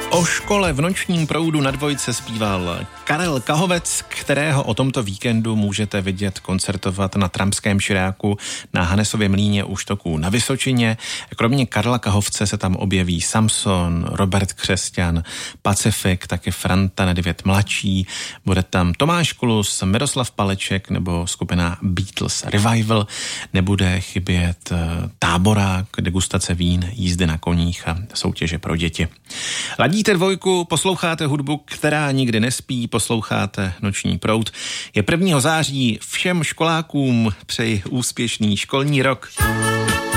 O škole v nočním proudu na Dvojce zpíval Karel Kahovec, kterého o tomto víkendu můžete vidět koncertovat na Trampském širáku, na Hanesově mlýně u Štoků na Vysočině. Kromě Karla Kahovce se tam objeví Samson, Robert Křesťan, Pacifik, taky Franta Nedvěd mladší, bude tam Tomáš Kulus, Miroslav Paleček nebo skupina Beatles Revival, nebude chybět táborák, degustace vín, jízdy na koních a soutěže pro děti. Ladíte Dvojku, posloucháte hudbu, která nikdy nespí, posloucháte Noční proud. Je 1. září, všem školákům přeji úspěšný školní rok.